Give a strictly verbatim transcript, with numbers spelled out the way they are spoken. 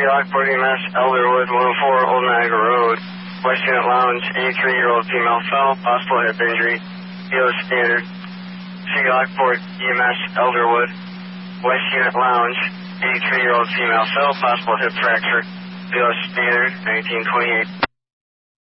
Lockport E M S, Elderwood, one oh four Old Niagara Road. West Unit Lounge, eighty-three-year-old female fell, possible hip injury. B O standard. City Lockport E M S, Elderwood. West Unit Lounge, eighty-three-year-old female fell, possible hip fracture. B O standard, nineteen twenty-eight.